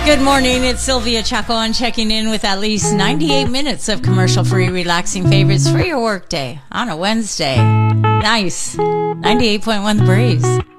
Good morning, it's Sylvia Chacon checking in with at least 98 minutes of commercial-free relaxing favorites for your workday on a Wednesday. Nice. 98.1 The Breeze.